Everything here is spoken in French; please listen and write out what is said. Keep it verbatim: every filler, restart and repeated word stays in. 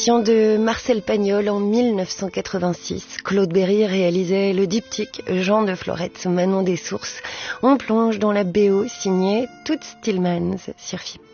composition de Marcel Pagnol en mille neuf cent quatre-vingt-six. Claude Berry réalisait le diptyque Jean de Florette, Manon des Sources. On plonge dans la B O signée Toots Thielemans sur F I P.